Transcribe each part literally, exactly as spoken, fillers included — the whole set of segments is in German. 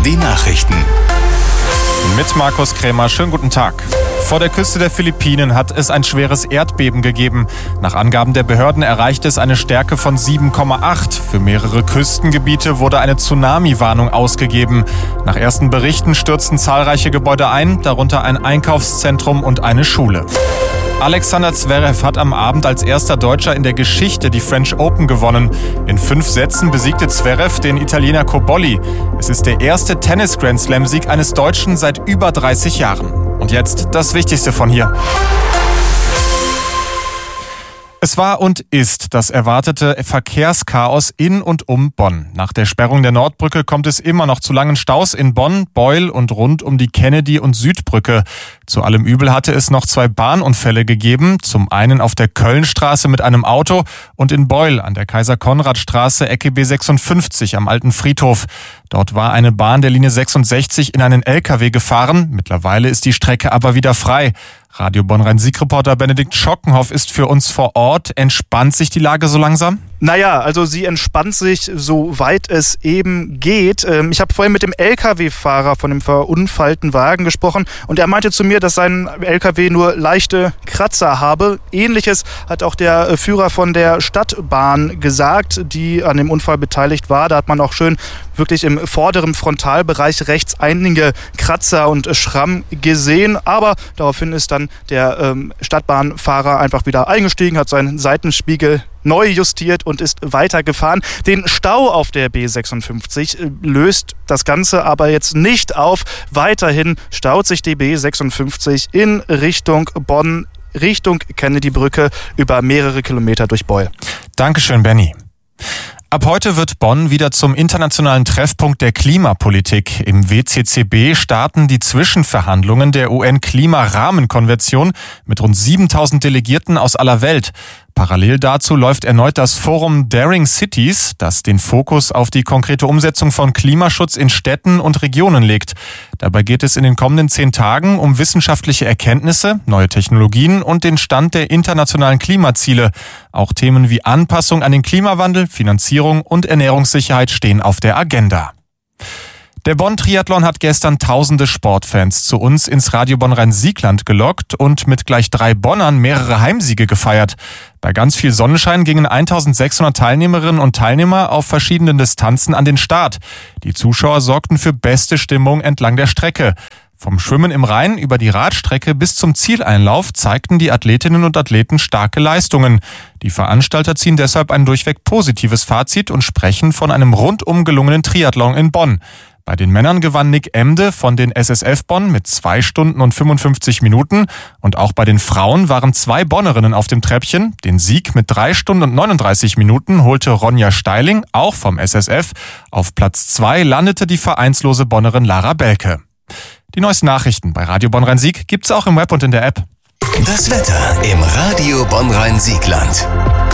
Die Nachrichten. Mit Markus Krämer, schönen guten Tag. Vor der Küste der Philippinen hat es ein schweres Erdbeben gegeben. Nach Angaben der Behörden erreichte es eine Stärke von sieben Komma acht. Für mehrere Küstengebiete wurde eine Tsunami-Warnung ausgegeben. Nach ersten Berichten stürzten zahlreiche Gebäude ein, darunter ein Einkaufszentrum und eine Schule. Alexander Zverev hat am Abend als erster Deutscher in der Geschichte die French Open gewonnen. In fünf Sätzen besiegte Zverev den Italiener Cobolli. Es ist der erste Tennis-Grand-Slam-Sieg eines Deutschen seit über dreißig Jahren. Und jetzt das Wichtigste von hier. Es war und ist das erwartete Verkehrschaos in und um Bonn. Nach der Sperrung der Nordbrücke kommt es immer noch zu langen Staus in Bonn, Beul und rund um die Kennedy- und Südbrücke. Zu allem Übel hatte es noch zwei Bahnunfälle gegeben. Zum einen auf der Kölnstraße mit einem Auto und in Beul an der Kaiser-Konrad-Straße Ecke B sechsundfünfzig am Alten Friedhof. Dort war eine Bahn der Linie sechsundsechzig in einen L K W gefahren. Mittlerweile ist die Strecke aber wieder frei. Radio Bonn-Rhein-Sieg-Reporter Benedikt Schockenhoff ist für uns vor Ort. Entspannt sich die Lage so langsam? Naja, also sie entspannt sich, soweit es eben geht. Ich habe vorhin mit dem L K W-Fahrer von dem verunfallten Wagen gesprochen und er meinte zu mir, dass sein L K W nur leichte Kratzer habe. Ähnliches hat auch der Führer von der Stadtbahn gesagt, die an dem Unfall beteiligt war. Da hat man auch schön wirklich im vorderen Frontalbereich rechts einige Kratzer und Schramm gesehen. Aber daraufhin ist dann der ähm, Stadtbahnfahrer einfach wieder eingestiegen, hat seinen Seitenspiegel neu justiert und ist weitergefahren. Den Stau auf der B sechsundfünfzig löst das Ganze aber jetzt nicht auf. Weiterhin staut sich die B sechsundfünfzig in Richtung Bonn, Richtung Kennedy-Brücke über mehrere Kilometer durch Beul. Dankeschön, Benny. Ab heute wird Bonn wieder zum internationalen Treffpunkt der Klimapolitik. Im W C C B starten die Zwischenverhandlungen der U N-Klimarahmenkonvention mit rund siebentausend Delegierten aus aller Welt. Parallel dazu läuft erneut das Forum Daring Cities, das den Fokus auf die konkrete Umsetzung von Klimaschutz in Städten und Regionen legt. Dabei geht es in den kommenden zehn Tagen um wissenschaftliche Erkenntnisse, neue Technologien und den Stand der internationalen Klimaziele. Auch Themen wie Anpassung an den Klimawandel, Finanzierung und Ernährungssicherheit stehen auf der Agenda. Der Bonn-Triathlon hat gestern tausende Sportfans zu uns ins Radio Bonn-Rhein-Siegland gelockt und mit gleich drei Bonnern mehrere Heimsiege gefeiert. Bei ganz viel Sonnenschein gingen eintausendsechshundert Teilnehmerinnen und Teilnehmer auf verschiedenen Distanzen an den Start. Die Zuschauer sorgten für beste Stimmung entlang der Strecke. Vom Schwimmen im Rhein über die Radstrecke bis zum Zieleinlauf zeigten die Athletinnen und Athleten starke Leistungen. Die Veranstalter ziehen deshalb ein durchweg positives Fazit und sprechen von einem rundum gelungenen Triathlon in Bonn. Bei den Männern gewann Nick Emde von den S S F Bonn mit zwei Stunden und fünfundfünfzig Minuten. Und auch bei den Frauen waren zwei Bonnerinnen auf dem Treppchen. Den Sieg mit drei Stunden und neununddreißig Minuten holte Ronja Steiling, auch vom S S F. Auf Platz zwei landete die vereinslose Bonnerin Lara Belke. Die neuesten Nachrichten bei Radio Bonn-Rhein-Sieg gibt's auch im Web und in der App. Das Wetter im Radio Bonn-Rhein-Siegland.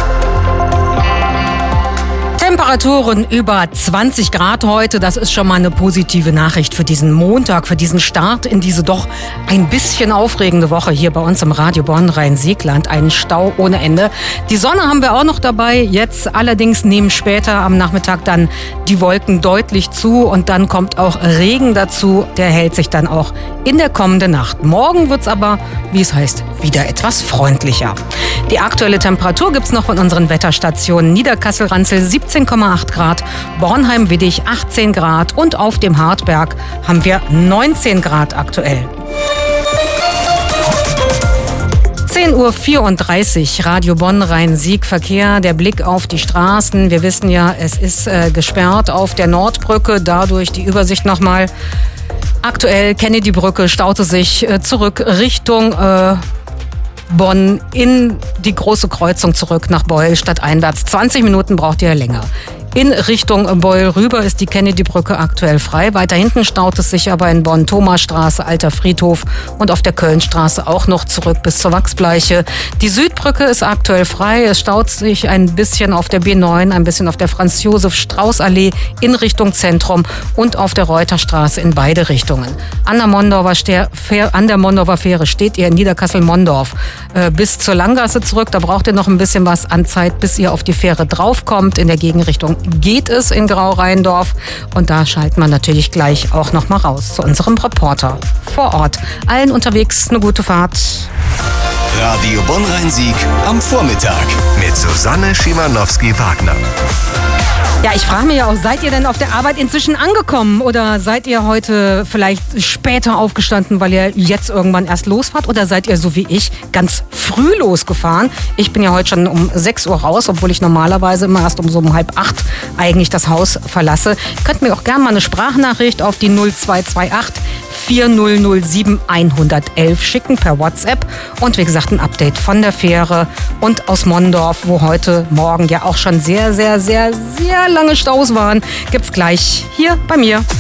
Temperaturen über zwanzig Grad heute, das ist schon mal eine positive Nachricht für diesen Montag, für diesen Start in diese doch ein bisschen aufregende Woche hier bei uns im Radio Bonn-Rhein-Siegland. Ein Stau ohne Ende. Die Sonne haben wir auch noch dabei, jetzt allerdings nehmen später am Nachmittag dann die Wolken deutlich zu und dann kommt auch Regen dazu, der hält sich dann auch in der kommenden Nacht. Morgen wird's aber, wie es heißt, wieder etwas freundlicher. Die aktuelle Temperatur gibt's noch von unseren Wetterstationen Niederkassel-Ranzel siebzehn Komma acht Grad, Bornheim-Widdig achtzehn Grad und auf dem Hartberg haben wir neunzehn Grad aktuell. zehn Uhr vierunddreißig, Radio Bonn-Rhein-Sieg, Verkehr, der Blick auf die Straßen. Wir wissen ja, es ist äh, gesperrt auf der Nordbrücke, dadurch die Übersicht nochmal. Aktuell Kennedy-Brücke staute sich äh, zurück Richtung äh, Bonn in die große Kreuzung zurück nach Beul stadteinwärts. zwanzig Minuten braucht ihr länger. In Richtung Beul rüber ist die Kennedy-Brücke aktuell frei. Weiter hinten staut es sich aber in Bonn, Thomasstraße, Alter Friedhof und auf der Kölnstraße auch noch zurück bis zur Wachsbleiche. Die Südbrücke ist aktuell frei. Es staut sich ein bisschen auf der B neun, ein bisschen auf der Franz-Josef-Strauß-Allee in Richtung Zentrum und auf der Reuterstraße in beide Richtungen. An der Mondorfer, Fähre, an der Mondorfer Fähre steht ihr in Niederkassel-Mondorf äh, bis zur Langgasse zurück. Da braucht ihr noch ein bisschen was an Zeit, bis ihr auf die Fähre draufkommt in der Gegenrichtung geht es in Grau-Rheindorf. Und da schalten wir natürlich gleich auch noch mal raus zu unserem Reporter vor Ort. Allen unterwegs eine gute Fahrt. Radio Bonn-Rhein-Sieg am Vormittag mit Susanne Schimanowski-Wagner. Ja, ich frage mich ja auch, seid ihr denn auf der Arbeit inzwischen angekommen oder seid ihr heute vielleicht später aufgestanden, weil ihr jetzt irgendwann erst losfahrt oder seid ihr so wie ich ganz früh losgefahren? Ich bin ja heute schon um sechs Uhr raus, obwohl ich normalerweise immer erst um so um halb acht eigentlich das Haus verlasse. Ihr könnt mir auch gerne mal eine Sprachnachricht auf die null zwei zwei acht vier null null sieben eins eins eins schicken per WhatsApp und wie gesagt ein Update von der Fähre und aus Mondorf, wo heute Morgen ja auch schon sehr, sehr, sehr, sehr lange Staus waren, gibt's gleich hier bei mir.